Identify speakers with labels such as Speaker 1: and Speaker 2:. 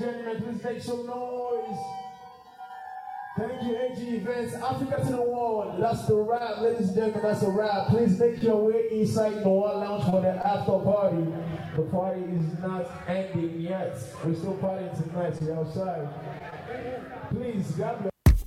Speaker 1: gentlemen, please make some noise. Thank you, AG Events. Africa to the world. That's the wrap, ladies and gentlemen. That's a wrap. Please make your way inside Noah Lounge for the after party. The party is not ending yet. We're still partying tonight. We're outside. Please grab your